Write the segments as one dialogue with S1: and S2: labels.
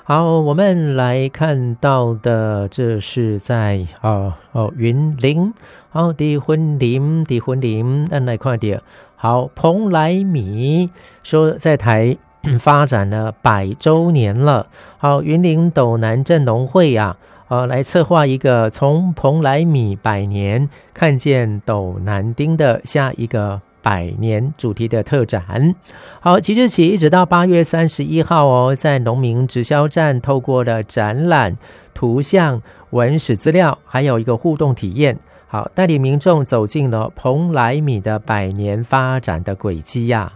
S1: 好，我们来看到的，这是在云林，的婚林，咱来看到，好，蓬莱米说在台发展了100周年了，好，云林斗南镇农会啊，来策划一个从蓬莱米100年看见斗南町的下一个100年主题的特展。好，即日起一直到8月31号在农民直销站透过了展览、图像、文史资料，还有一个互动体验，好，带领民众走进了蓬莱米的100年发展的轨迹呀。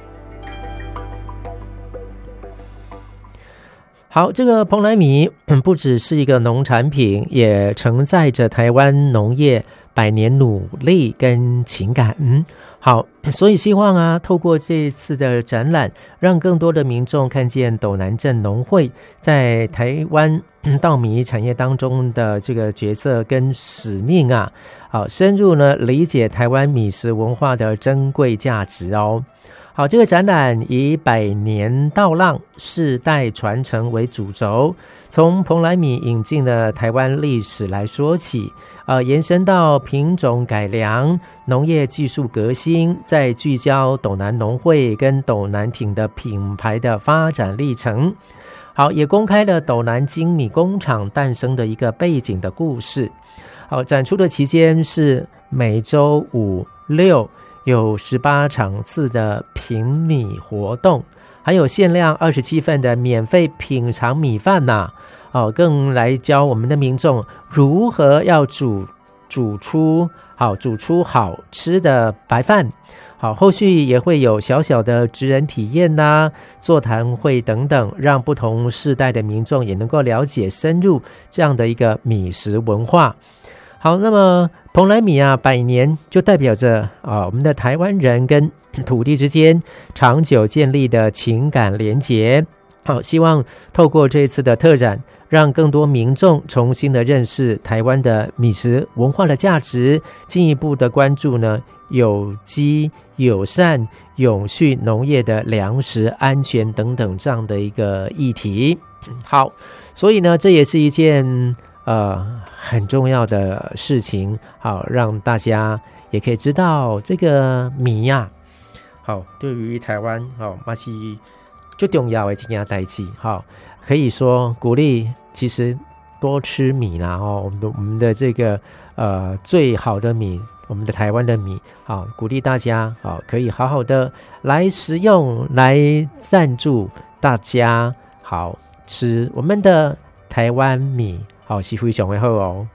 S1: 好，这个蓬莱米不只是一个农产品，也承载着台湾农业100年努力跟情感。好，所以希望透过这次的展览，让更多的民众看见斗南镇农会在台湾稻米产业当中的这个角色跟使命啊，好，深入呢理解台湾米食文化的珍贵价值哦。好，这个展览以100年稻浪世代传承为主轴，从蓬莱米引进了台湾历史来说起，延伸到品种改良、农业技术革新，再聚焦斗南农会跟斗南町的品牌的发展历程。好，也公开了斗南精米工厂诞生的一个背景的故事。好，展出的期间是每周5、6。有18场次的品米活动，还有限量27份的免费品尝米饭呐，更来教我们的民众如何要煮出好吃的白饭。好，后续也会有小小的职人体验呐、座谈会等等，让不同世代的民众也能够了解深入这样的一个米食文化。好，那么蓬莱米100年就代表着我们的台湾人跟土地之间长久建立的情感连结。好，希望透过这次的特展，让更多民众重新的认识台湾的米食文化的价值，进一步的关注呢有机、友善、永续农业的粮食安全等等这样的一个议题。好，所以呢这也是一件很重要的事情，好，让大家也可以知道这个米好，对于台湾嘛是最重要的一件代志，好，可以说鼓励其实多吃米啦，我们的这个最好的米，我们的台湾的米，好，鼓励大家可以好好的来食用，来赞助大家好吃我们的台湾米。好，是非常的好哦。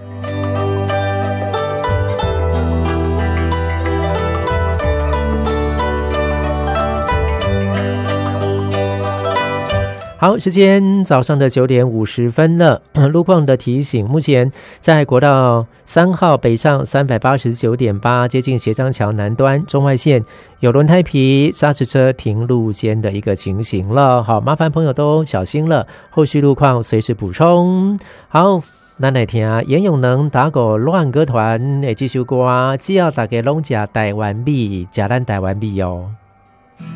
S1: 好，时间早上的9点50分了。路况的提醒，目前在国道3号北上389.8接近协昌桥南端中外线有轮胎皮砂石车停路间的一个情形了。好，麻烦朋友都小心了，后续路况随时补充。好，咱来听严永能打狗乱歌团的这首歌，只要大家拢吃台湾米，吃咱台湾米哦。